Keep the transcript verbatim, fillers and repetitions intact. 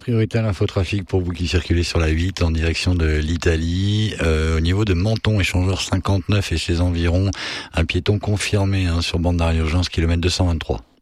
Priorité à l'infotrafic pour vous qui circulez sur la huit en direction de l'Italie. Euh, au niveau de Menton, échangeur cinquante-neuf et ses environs, un piéton confirmé hein, sur bande d'arrêt urgence, kilomètre deux cent vingt-trois.